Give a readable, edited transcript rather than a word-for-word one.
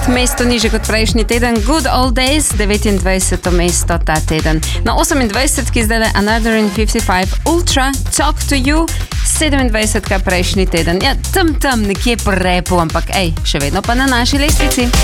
mesto niže kot prejšnji teden. Good Old Days, 29. mesto ta teden. Na 28. zdaj le Another in 55 Ultra, Talk to You, 27. prejšnji teden. Ja, tam nekje po repu, ampak še vedno pa na naši lestvici.